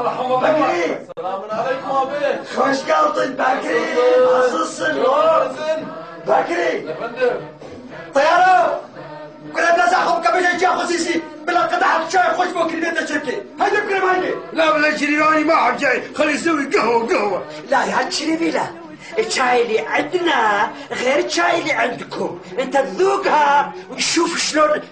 مرحبا بكري. السلام عليكم ابي. خوش geldin بكري. nasılsın بكري؟ يا فندم. طيارة كنا بنزعهم كبيرة جا خصيصي بلا قطعة شاي خوش بكري بيت الشركة. هيدا بكري ماني. لا ولا شريراني ما حب شاي، خلي يسوي قهوة. لا يا هالشريبي لا. الشاي اللي عندنا غير الشاي اللي عندكم. انت تذوقها وتشوف شلون